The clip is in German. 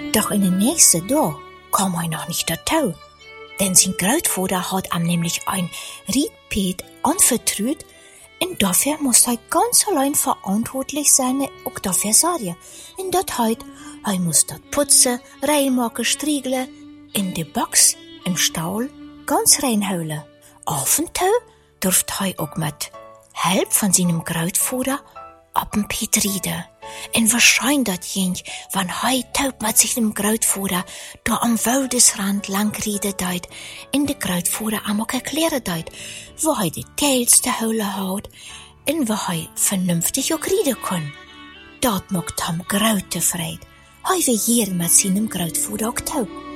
Doch in den nächsten Tag kam er noch nicht dazu, denn sein Grootvater hat ihm nämlich ein Rietpad anvertraut und dafür musste er ganz allein verantwortlich sein, auch dafür sorgen. Und das heißt, er muss dort putzen, reinmachen, striegeln, in die Box, im Stall, ganz reinholen. Auf und zu durfte er auch mit Hilfe von seinem Grootvater ab dem Pad rieden. Und wahrscheinlich das ging, wenn er taub mit seinem Grootvater da am Waldesrand lang rieden deit, in der Grootvater am auch erklären deit, wo er die Teils zu holen hat und wo er vernünftig auch rieden kann. Dort macht ihm grote Freude. Er will hier mit seinem Grootvater auch taub.